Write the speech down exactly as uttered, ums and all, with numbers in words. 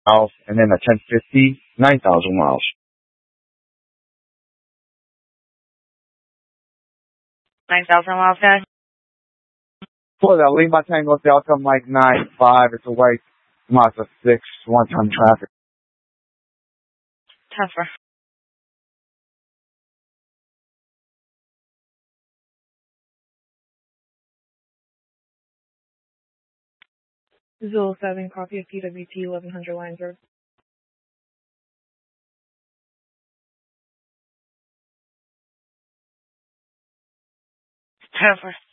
miles, and then a ten fifty, nine thousand miles. nine thousand miles, guys? For the Lima Tango Delta Mike nine five, it's a white Mazda six, one-ton traffic. Transfer. Zulu seven, copy of P W T eleven hundred Lions Road. Transfer.